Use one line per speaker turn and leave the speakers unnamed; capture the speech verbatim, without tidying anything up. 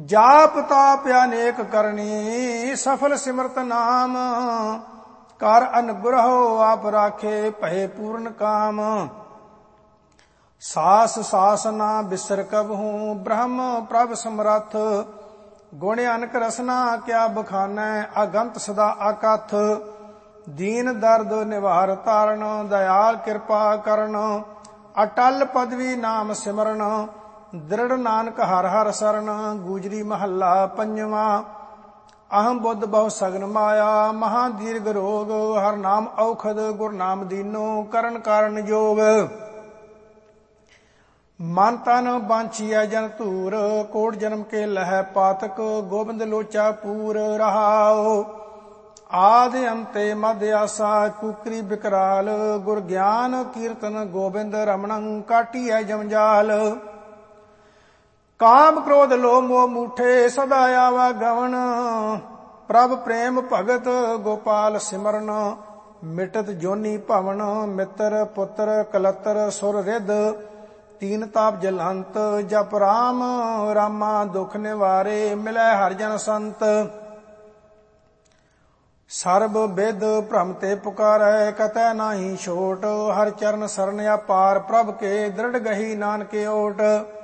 जाप ताप अनेक करनी, सफल सिमरत नाम। कर अनुग्रह आप राखे, भय पूर्ण काम। सास सास ना बिसर कबहूँ, ब्रह्म प्रभ समरथ। गुण अनक रसना क्या बखानै, अगंत सदा अकथ। दीन दर्द निवार तारण, दयाल कृपा करण। अटल पदवी नाम सिमरन, दृढ़ नानक हर हर शरण। गुजरी महला पंजवा। अहम बुद्ध बहु सगन माया, महा दीर्घ रोग। हर नाम औखद, गुर नाम दीनो, करण कारण जोग। मन तन बांछिया जन धूर, कोट जन्म के लह पातक। गोबिंद लोचा पूर रहाओ, आदि अंते मध्य आसा। कुकरी बिकराल, गुर ज्ञान कीर्तन। गोबिंद रमणं काटिया जमजाल। काम क्रोध लोभ मोह मूठे, सदा आवा गवन। प्रभ प्रेम भगत, गोपाल सिमरन। मिटत जोनी भवन, मित्र पुत्र कलत्र। सुर रिद तीन ताप जलंत, जप राम रामा दुख निवारे। मिलै हर जन संत, सर्ब विद भ्रम ते पुकारै। कतै नाहि छोट, हर चरण सरन अपार। प्रभ के दृढ़ गही नानके ओट।